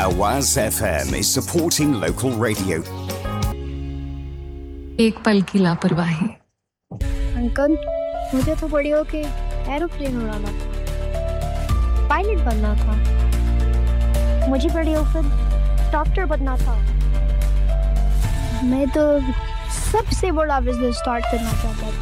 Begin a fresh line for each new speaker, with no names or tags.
Awaz FM is supporting local radio.
एक पल की लापरवाही।
अंकल, मुझे तो बड़ी होके एरोप्लेन उड़ाना था, पायलट बनना था। मुझे बड़ी होकर डॉक्टर बनना था। मैं तो सबसे बड़ा बिजनेस स्टार्ट करना चाहता था।